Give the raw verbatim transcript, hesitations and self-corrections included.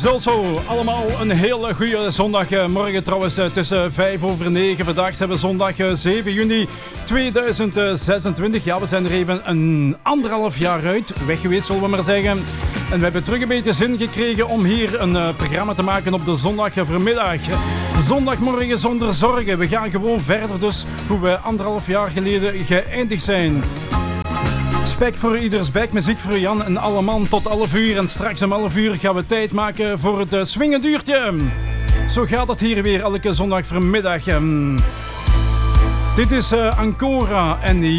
Also, allemaal een hele goede zondagmorgen trouwens tussen vijf over negen. Vandaag zijn we zondag zeven juni tweeduizend zesentwintig. Ja, we zijn er even een anderhalf jaar uit. Weg geweest, zullen we maar zeggen. En we hebben terug een beetje zin gekregen om hier een uh, programma te maken op de zondagmiddag. Zondagmorgen zonder zorgen. We gaan gewoon verder dus hoe we anderhalf jaar geleden geëindigd zijn. Spek voor ieders bek, muziek voor Jan en alle man tot elf uur. En straks om elf uur gaan we tijd maken voor het uh, swingenduurtje. Zo gaat het hier weer elke zondagmiddag. Um, dit is uh, Ancora en